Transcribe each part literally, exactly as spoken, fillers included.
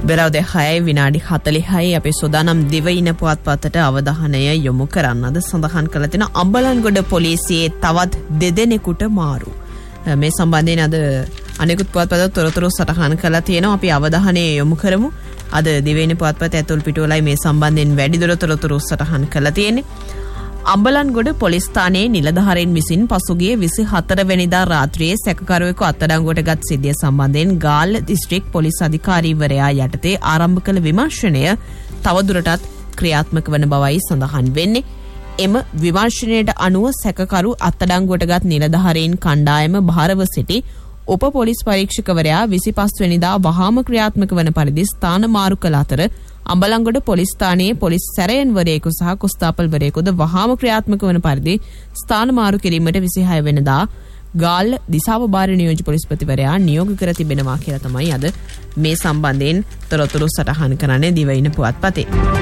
බෙරවදේ හයයි විනාඩි හතළිහයි අපේ සෝදානම් දිවයින පුවත්පතට අවධානය යොමු කරන්නද සඳහන් කළ තියෙන අම්බලන්ගොඩ පොලිසියේ තවත් දෙදෙනෙකුට මාරු. මේ සම්බන්ධයෙන් අද අනෙකුත් පුවත්පත තොරතුරු සටහන් කළා තියෙනවා. අපි අවධානය යොමු කරමු. අද දිවයින පුවත්පත ඇතුල් පිටුවලයි මේ සම්බන්ධයෙන් වැඩිදුර තොරතුරු සටහන් කළා තියෙන්නේ. අම්බලන්ගොඩ පොලිස් ස්ථානයේ නිලධාරීන් විසින් පසුගිය විසිහතර වෙනිදා රාත්‍රියේ සැකකරුවෙකු අත්අඩංගුවට ගත් සිද්ධිය සම්බන්ධයෙන් ගාල්ල දිස්ත්‍රික් පොලිස් අධිකාරීවරයා යටතේ ආරම්භ කළ විමර්ශනය තවදුරටත් ක්‍රියාත්මක වන බවයි සඳහන් වෙන්නේ. එම විමර්ශනයට අනුව සැකකරු අත්අඩංගුවට ගත් නිලධාරීන් කණ්ඩායම භාරව සිටි උප පොලිස් පරීක්ෂකවරයා විසිපස් වෙනිදා වහාම ක්‍රියාත්මක වන පරිදි ස්ථාන මාරු කළ අතර අම්බලන්ගොඩ පොලිස් ස්ථානයේ පොලිස් සැරයන්වරයෙකු සහ කොස්තාපල්වරයෙකුද වහාම ක්‍රියාත්මක වන පරිදි ස්ථාන මාරු කිරීමට විසිහය වෙනිදා ගාල්ල දිසාව භාර නියෝජ්‍ය පොලිස්පතිවරයා නියෝග කර තිබෙනවා කියලා තමයි අද මේ සම්බන්ධයෙන් තොරතුරු සටහන් කරන්නේ දිවයින පුවත්පතේ.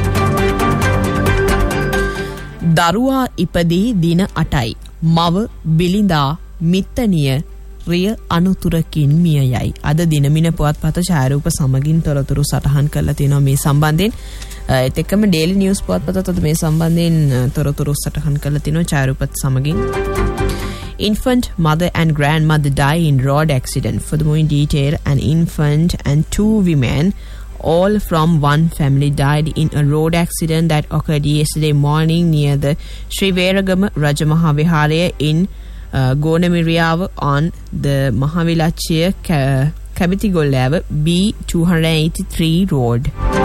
දරුවා ඉපදී දින අටයි. මව බිලිඳා මිත්තනිය රිය අනුතුරකින් මිය යයි. අද දිනමින පුවත්පත ඡායාරූප සමගින් තොරතුරු සටහන් කරලා තියෙනවා මේ සම්බන්ධයෙන්. ඒත් එක්කම ඩේලි නිවුස් පුවත්පතත් මේ සම්බන්ධයෙන් තොරතුරු සටහන් කරලා තියෙනවා ඡායාරූපත් සමගින්. Infant mother and grandmother die in road accident. Furthermore in detail, an infant and two women, all from one family, died in a road accident that occurred yesterday morning near the Sri Veragama Rajamaha Viharaya in uh, Gonamiriyawa on the Mahavilachya Kabitigolava B two eighty-three road.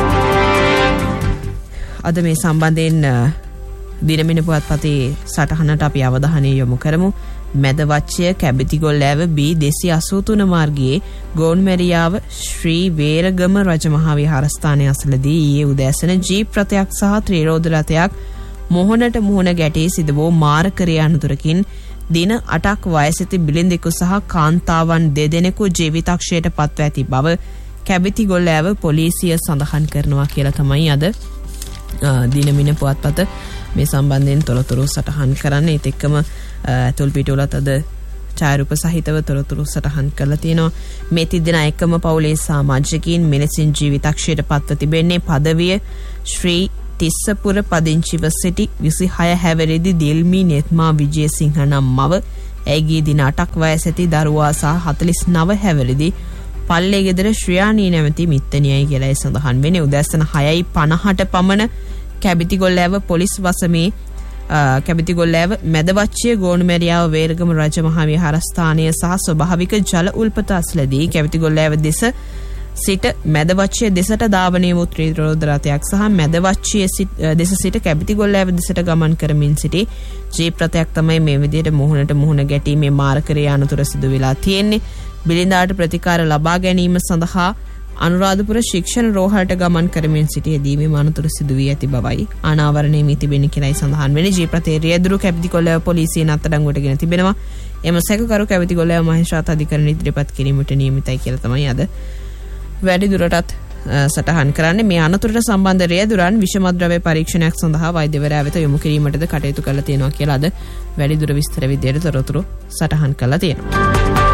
අද මේ සම්බන්ධයෙන් දිනමින පුවත්පතේ සටහනට අපි අවධානය යොමු කරමු. මැදවච්චය Kebithigollewa B දෙසිය අසූතුන මාර්ගයේ ගෝන්මැරියාව ශ්‍රී වේරගම රජමහා විහාරස්ථානය අසලදී ඊයේ උදෑසන ජීප් රථයක් සහ ත්‍රිරෝද රථයක් මොහොනට මුහුණ ගැටී සිදු වූ මාරකරය අනතුරකින් දින අටක් වයසති බිලිඳෙකු සහ කාන්තාවන් දෙදෙනෙකු ජීවිතක්ෂයට පත්ව ඇති බව කැබිතිගොල්ලෑව පොලිසිය සඳහන් කරනවා කියලා තමයි අද දිනමින පුවත්පත මේ සම්බන්ධයෙන් තොරතුරු සටහන් කරන්නේ. ඒත් එක්කම ඇතුල් පිටුවලත් අද ඡායාරූප සහිතව තොරතුරු සටහන් කරලා තියෙනවා. මේ තිදෙනා එකම පවුලේ සමාජිකයින් මෙලෙසින් ජීවිතක්ෂයට පත්ව තිබෙන්නේ පදවිය ශ්‍රී තිස්සපුර පදිංචිව සිටි විසිහය හැවිරිදි දිල්මි නෙත්මා විජේසිංහ නම් මව, ඇයගේ දින අටක් වයස ඇති දරුවා සහ හතළිස් නව හැවිරිදි පල්ලේ ගෙදර ශ්‍රියානී නැමැති මිත්තනියයි කියලා සඳහන් වෙන්නේ. උදෑසන හයයි පනහට පමණ කැබිතිගොල්ලෑව පොලිස් වසමේ කැබිතිගොල්ලෑව මැදවච්චිය ගෝනුමැරියාව වේරගම රජමහා විහාරස්ථානය සහ ස්වභාවික ජල උල්පත අස්ලදී කැබිතිගොල්ලෑව දෙස සිට මැදවච්චිය දෙසට ධාවනය වූ ත්‍රිරෝද රථයක් සහ මැදවච්චිය දෙස සිට කැබිතිගොල්ලෑව දෙසට ගමන් කරමින් සිටි ජීප් රථයක් තමයි මේ විදිහට මුහුණට මුහුණ ගැටීමේ මාරකරය අනතුර සිදු වෙලා තියෙන්නේ. බිලිඳාට ප්‍රතිකාර ලබා ගැනීම සඳහා අනුරාධපුර ශික්ෂණ රෝහලට ගමන් කරමින් සිටියදී මේ අනතුර සිදු වී ඇති බවයි අනාවරණය වී තිබෙන කියලායි සඳහන් වෙන්නේ. ජීප් රථයේ රියදුරු කැබිතිගොල්ලෑව පොලිසියෙන් අත්අඩංගුවට ගෙන තිබෙනවා. එම සැකකරු කැබිතිගොල්ලෑව මහේස්ත්‍රාත් අධිකරණයට ඉදිරිපත් කිරීමට නියමිතයි කියලා තමයි අද වැඩි දුරටත් සටහන් කරන්නේ. මේ අනතුරට සම්බන්ධ රියදුරන් විෂමද්‍රව්‍ය පරීක්ෂණයක් සඳහා වෛද්‍යවරයා වෙත යොමු කිරීමටද කටයුතු කරලා තියෙනවා කියලා අද වැඩි දුර විස්තර විදියට තොරතුරු සටහන් කරලා තියෙනවා.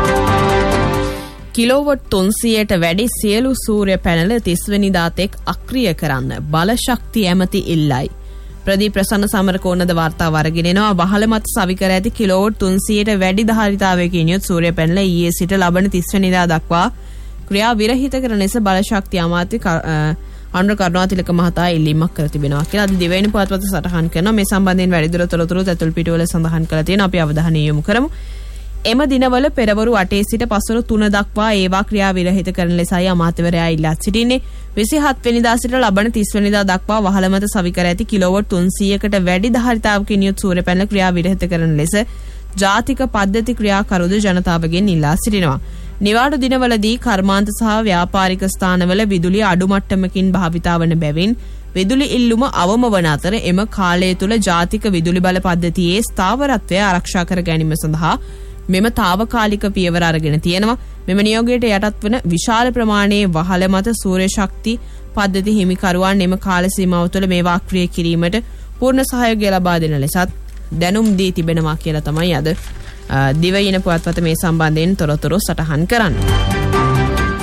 කිලෝවොට් තුන්සියයට වැඩි සියලු සූර්ය පැනල තිස් වෙනිදා තෙක් අක්‍රිය කරන්න බලශක්ති ඇමති ඉල්ලයි. ප්‍රදීප් ප්‍රසන්න සමරකෝණද වාර්තාව අරගෙන එනවා. වහල මත සවිකර ඇති කිලෝවොට් තුන්සියයට වැඩි ධාරිතාවයකින් යුත් සූර්ය පැනල ඊයේ සිට ලබන තිස් වෙනිදා දක්වා ක්‍රියා විරහිත කරන ලෙස බලශක්ති අමාත්‍ය අනුර කරුණාතිලක මහතා ඉල්ලීමක් කර තිබෙනවා කියලා අද දිවයින පුවත්පත සටහන් කරනවා. මේ සම්බන්ධයෙන් වැඩිදුර තොරතුරු ඇතුල් පිටුවල සඳහන් කරලා තියෙනවා. අපි අවධානය යොමු කරමු. එම දිනවල පෙරවරු අටේ සිට පසුර තුන දක්වා ඒවා ක්‍රියා විරහිත කරන ලෙසයි අමාත්‍යවරයා ඉල්ලා සිටින්නේ. විසිහත් වෙනිදා සිට ලබන තිස් වෙනිදා දක්වා වහල මත සවිකර ඇති කිලෝවොට් තුන්සියයකට වැඩි ධාරිතාවකින් යුත් සූර්ය පැනල ක්‍රියා විරහිත කරන ලෙස ජාතික පද්ධති ක්‍රියාකරුද ජනතාවගෙන් ඉල්ලා සිටිනවා. නිවාඩු දිනවලදී කර්මාන්ත සහ ව්‍යාපාරික ස්ථානවල විදුලිය අඩු මට්ටමකින් භාවිතා වන බැවින් විදුලි ඉල්ලුම අවම වන අතර එම කාලය තුල ජාතික විදුලි බල පද්ධතියේ ස්ථාවරත්වය ආරක්ෂා කර ගැනීම සඳහා මෙම తాවකාලික පියවර අරගෙන තියෙනවා. මෙම නියෝගයට යටත් වන විශාල ප්‍රමාණයේ වහල මත සූර්ය ශක්ති පද්ධති හිමිකරුවන් එම කාල සීමාව තුළ මේවා ක්‍රියා කිරීමට පූර්ණ සහයෝගය ලබා දෙන ලෙසත් දැනුම් දී තිබෙනවා කියලා තමයි අද දිවයින පුවත්පත මේ සම්බන්ධයෙන් තොරතුරු සටහන් කරන්නේ.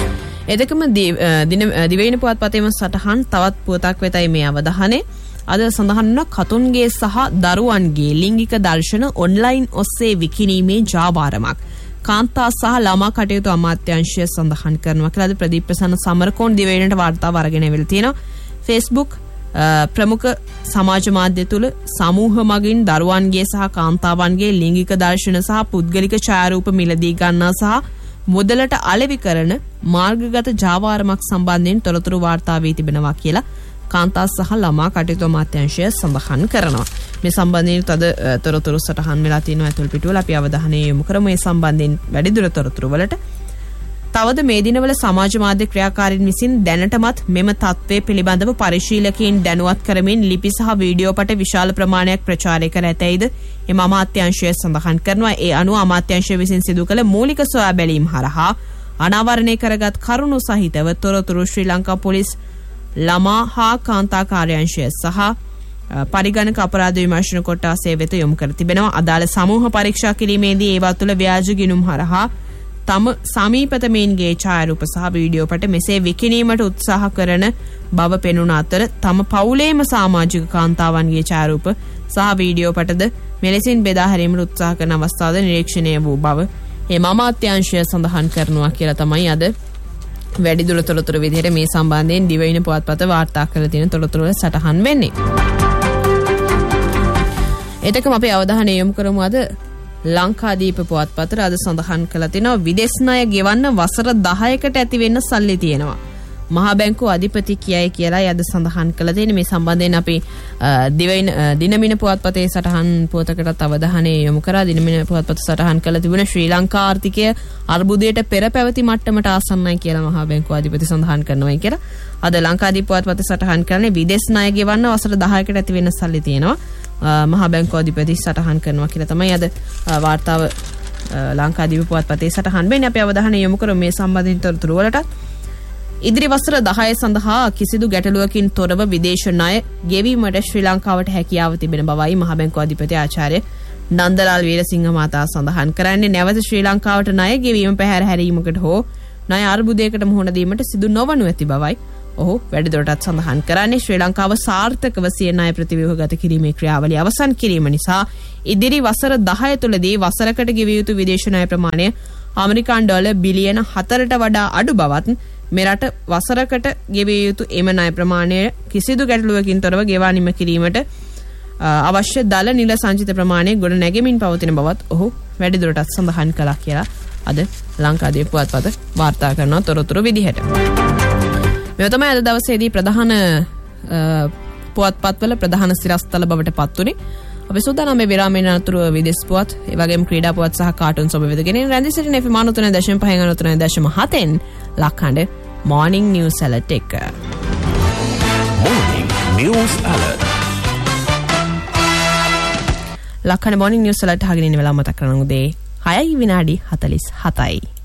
එදකම දිවයින පුවත්පතේම සටහන් තවත් පුවතක් වෙතයි මේ අවධානය. අද සඳහන් වන කතුන්ගේ සහ දරුවන්ගේ ලිංගික දර්ශන ඔන්ලයින් ඔස්සේ විකිණීමේ ජාවාරමක්. කාන්තා සහ ළමා කටයුතු අමාත්‍යාංශය සඳහන් කරනවා කියලා අද ප්‍රදීප් ප්‍රසන්න සමරකෝන් දිවයිනට වාර්තාව අරගෙන එවිල තියෙනවා. Facebook ප්‍රමුඛ සමාජ මාධ්‍ය තුල සමූහ මගින් දරුවන්ගේ සහ කාන්තාවන්ගේ ලිංගික දර්ශන සහ පුද්ගලික ඡායාරූප මිලදී ගන්නා සහ මුදලට අලෙවි කරන මාර්ගගත ජාවාරමක් සම්බන්ධයෙන් තොරතුරු වාර්තා වී තිබෙනවා කියලා කාන්තා සහ ළමා කටයුතු අමාත්‍යාංශය සඳහන් කරනවා. මේ සම්බන්ධයෙන් තද තොරතුරු සටහන් වෙලා තියෙනවා ඇතුල් පිටුවල. අපි අවධානය යොමු කරමු මේ සම්බන්ධයෙන් වැඩිදුර තොරතුරු වලට. තවද මේ දිනවල සමාජ මාධ්‍ය ක්‍රියාකාරීන් විසින් දැනටමත් මෙම තත්ත්වය පිළිබඳව පරිශීලකයන් දැනුවත් කරමින් ලිපි සහ වීඩියෝ පට විශාල ප්‍රමාණයක් ප්‍රචාරය කර ඇතැයිද එම අමාත්‍යාංශය සඳහන් කරනවා. ඒ අනුව අමාත්‍යාංශය විසින් සිදු කළ මූලික සොයා බැලීම් හරහා අනාවරණය කරගත් කරුණු සහිතව තොරතුරු ශ්‍රී ලංකා පොලිස් ළමා හා කාන්තා කාර්යාංශය සහ පරිගණක අපරාධ විමර්ශන කොට්ටාසය වෙත යොමු කර තිබෙනවා. අදාළ සමූහ පරීක්ෂා කිරීමේදී ඒවා තුළ ව්‍යාජ ගිණුම් හරහා තම සමීපතමයින්ගේ ඡායාරූප සහ වීඩියෝ පට මෙසේ විකිණීමට උත්සාහ කරන බව පෙනුන අතර තම පවුලේම සමාජික කාන්තාවන්ගේ ඡායාරූප සහ වීඩියෝ පටද මෙලෙසින් බෙදා හැරීමට උත්සාහ කරන අවස්ථාවද නිරීක්ෂණය වූ බව එම අමාත්‍යාංශය සඳහන් කරනවා කියලා තමයි අද වැඩිදුර තොරතුරු විදිහට මේ සම්බන්ධයෙන් දිවයින පුවත්පත වාර්තා කරලා තියෙන තොරතුරු වල සටහන් වෙන්නේ. එතකම අපි අවධානය යොමු කරමු අද ලංකාදීප පුවත්පතට. අද සඳහන් කළා තියෙනවා විදේශ ණය ගෙවන්න වසර දහයකට ඇති වෙන්න සල්ලි තියෙනවා. මහා බැංකුව අධිපති කියයි කියලායි අද සඳහන් කළා තියෙන්නේ. මේ සම්බන්ධයෙන් අපි දිවයින දිනමින පුවත්පතේ සටහන් පුවතකටත් අවධානය යොමු කරා. දිනමින පුවත්පත සටහන් කළ තිබුණ ශ්‍රී ලංකා ආර්ථිකය අර්බුදයට පෙර පැවති මට්ටමට ආසන්නයි කියලා මහා බැංකුව අධිපති සඳහන් කරනවායි කියලා. අද ලංකාදීප පුවත්පතේ සටහන් කරන්නේ විදේශ ණය ගෙවන්න වසර දහයකට ඇති වෙන්න සල්ලි තියෙනවා. මහා බැංකුව අධිපති සටහන් කරනවා කියලා තමයි අද වාර්තාව ලංකාදීප පුවත්පතේ සටහන් වෙන්නේ. අපි අවධානය යොමු කරමු මේ සම්බන්ධිත තොරතුරු වලට. ඉදිරි වසර දහය සඳහා කිසිදු ගැටලුවකින් තොරව විදේශ ණය ගෙවීමට ශ්‍රී ලංකාවට හැකියාව තිබෙන බවයි මහා බැංකුව අධිපති ආචාර්ය නන්දලාල් වීරසිංහ මහතා සඳහන් කරන්නේ. නැවත ශ්‍රී ලංකාවට ණය ගෙවීම පැහැර හැරීමකට හෝ ණය අර්බුදයකට මුහුණ දීමට සිදු නොවනු ඇති බවයි ඔහු වැඩිදුරටත් සඳහන් කරන්නේ. ශ්‍රී ලංකාව සාර්ථකව සිය ණය ප්‍රතිව්‍යුහගත කිරීමේ ක්‍රියාවලිය අවසන් කිරීම නිසා ඉදිරි වසර දහය තුළදී වසරකට ගෙවිය යුතු විදේශ ණය ප්‍රමාණය ඇමරිකානු ඩොලර් බිලියන හතරට වඩා අඩු බවත් මෙරට වසරකට ගෙවිය යුතු එම ණය ප්‍රමාණය කිසිදු ගැටලුවකින් තොරව ගෙවා නිම කිරීමට අවශ්‍ය දල නිල සංචිත ප්‍රමාණය ගොඩ නැගෙමින් පවතින බවත් ඔහු වැඩිදුරටත් සඳහන් කළා කියලා අද ලංකාදීප පුවත්පත වාර්තා කරන තොරතුරු විදිහට. මේ තමයි අද දවසේදී ප්‍රධාන පුවත්පත්වල ප්‍රධාන සිරස්තල බවට පත් වුණේ. අපි සූදානම් මේ විරාමයෙන් අනතුරුව විදේශ පුවත්, ඒ වගේම ක්‍රීඩා පුවත් සහ කාටුන් සබ වෙදගෙන රැඳී සිටින එෆ් එම් නවය තුන දශම පහෙන් නවය තුන දශම හතෙන් ලක්හඬ Morning News Alert එක. Morning News Alert. ලක්හඬ Morning News Alert අහගෙන ඉන්න වෙලාව මතක් කරගන්න උදේ හයයි විනාඩි හතළිස් හතයි.